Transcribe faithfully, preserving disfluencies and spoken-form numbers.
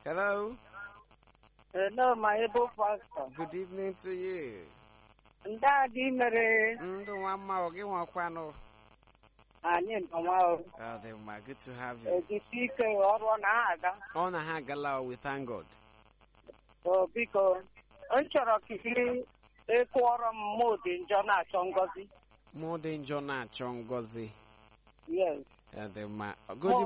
Hello. Hello, my able pastor. Good evening to you. Ndadi mere Ndo mama oge nwakwano. anyị nọwa Oh, they my good to have you. ejisi ike ọrụ na-aga. Oh, na ha gala, we thank God. So biko, m chọrọ ka iri ịkụọrọ m mụ dị njọ na-achọ ngọzi. More than John Chongozi. Yes. Uh, the ma good